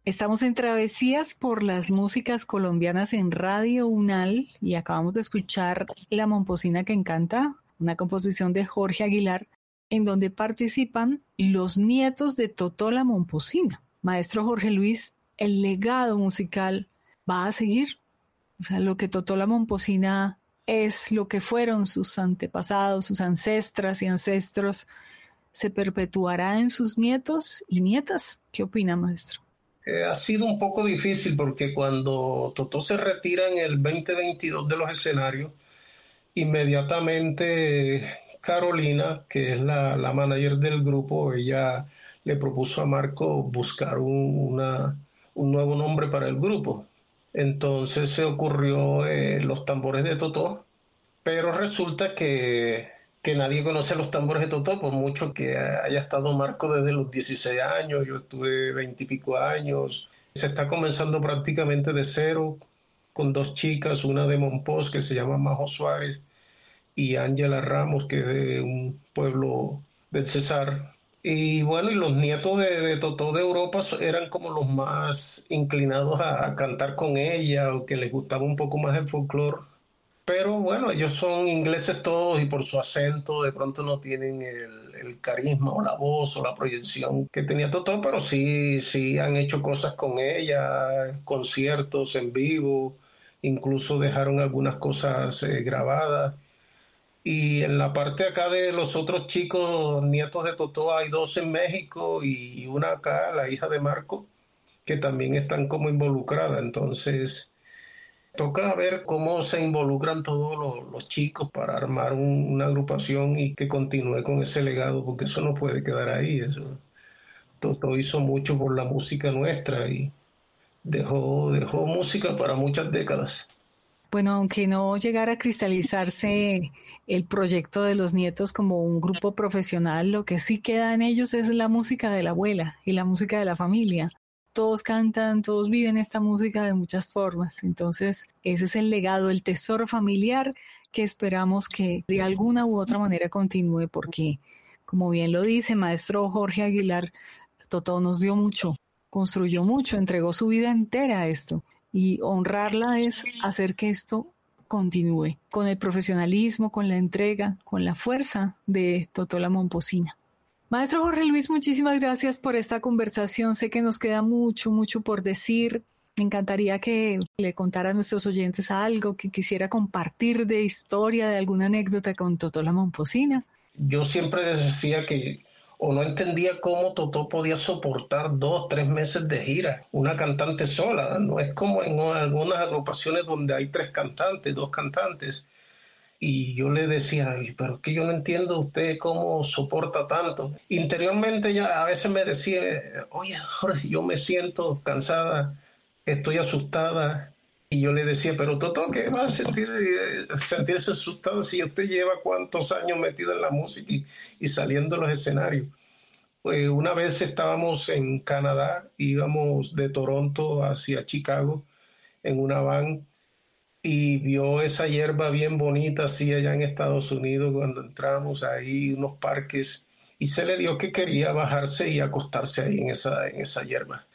Estamos en Travesías por las músicas colombianas en Radio Unal y acabamos de escuchar La Momposina que encanta, una composición de Jorge Aguilar, en donde participan los nietos de Totó La Momposina. Maestro Jorge Luis, el legado musical va a seguir. O sea, lo que Totó La Momposina es, lo que fueron sus antepasados, sus ancestras y ancestros, ¿se perpetuará en sus nietos y nietas? ¿Qué opina, maestro? Ha sido un poco difícil porque cuando Totó se retira en el 2022 de los escenarios, inmediatamente Carolina, que es la manager del grupo, ella le propuso a Marco buscar un nuevo nombre para el grupo. Entonces se ocurrió Los Tambores de Totó, pero resulta que nadie conoce los tambores de Totó, por mucho que haya estado Marco desde los 16 años, yo estuve 20 y pico años. Se está comenzando prácticamente de cero, con dos chicas, una de Monpós que se llama Majo Suárez y Ángela Ramos, que es de un pueblo del Cesar. Y bueno, y los nietos de Totó de Europa eran como los más inclinados a cantar con ella o que les gustaba un poco más el folclore. Pero bueno, ellos son ingleses todos y por su acento de pronto no tienen el carisma o la voz o la proyección que tenía Totó, pero sí han hecho cosas con ella, conciertos en vivo, incluso dejaron algunas cosas grabadas. Y en la parte acá de los otros chicos, nietos de Totó, hay dos en México y una acá, la hija de Marco, que también están como involucradas. Entonces, toca ver cómo se involucran todos los chicos para armar una agrupación y que continúe con ese legado, porque eso no puede quedar ahí. Eso, Totó hizo mucho por la música nuestra y dejó música para muchas décadas. Bueno, aunque no llegara a cristalizarse el proyecto de los nietos como un grupo profesional, lo que sí queda en ellos es la música de la abuela y la música de la familia. Todos cantan, todos viven esta música de muchas formas. Entonces, ese es el legado, el tesoro familiar que esperamos que de alguna u otra manera continúe, porque, como bien lo dice maestro Jorge Aguilar, Totó nos dio mucho, construyó mucho, entregó su vida entera a esto. Y honrarla es hacer que esto continúe con el profesionalismo, con la entrega, con la fuerza de Totó La Momposina. Maestro Jorge Luis, muchísimas gracias por esta conversación. Sé que nos queda mucho por decir. Me encantaría que le contara a nuestros oyentes algo que quisiera compartir de historia, de alguna anécdota con Totó La Momposina. Yo siempre decía que o no entendía cómo Totó podía soportar 2, 3 meses de gira, una cantante sola. No es como en algunas agrupaciones donde hay tres cantantes, dos cantantes. Y yo le decía, pero es que yo no entiendo usted cómo soporta tanto. Interiormente ya a veces me decía, oye, Jorge, yo me siento cansada, estoy asustada. Y yo le decía, pero Totó, ¿qué va a sentirse asustada si usted lleva cuántos años metido en la música y saliendo a los escenarios? Pues una vez estábamos en Canadá, íbamos de Toronto hacia Chicago en una van y vio esa hierba bien bonita así allá en Estados Unidos cuando entramos ahí, unos parques, y se le dio que quería bajarse y acostarse ahí en esa hierba.